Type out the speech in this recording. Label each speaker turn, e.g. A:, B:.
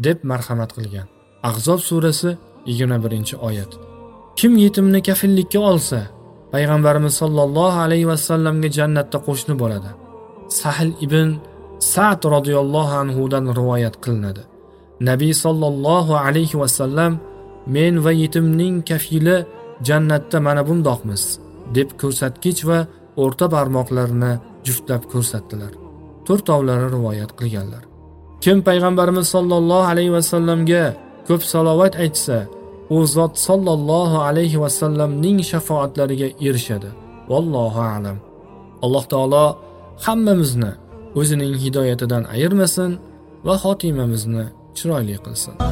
A: deb marhamat qilgan. Ahzob surasi 21-oyat. Kim yetimni kafillikka olsa, payg'ambarimiz sollallohu alayhi vasallamga jannatda qo'shni bo'ladi. Sahl ibn Sa'd radhiyallohu anhu dan rivoyat qilinadi. Nabiy sollallohu alayhi vasallam men va yetimning kafili jannatda mana bundoqmiz deb ko'rsatkich va o'rta barmoqlarini juftlab ko'rsatdilar. To'rtovlari rivoyat qilganlar. Kim payg'ambarimiz sollallohu alayhi vasallamga ko'p salovat aytsa, u zot sollallohu alayhi vasallamning shafoatlariga erishadi. Vallohu a'lam. Alloh taolo hammamizni o'zining hidoyatidan ayirmasin va xotimamizni chiroyli qilsin.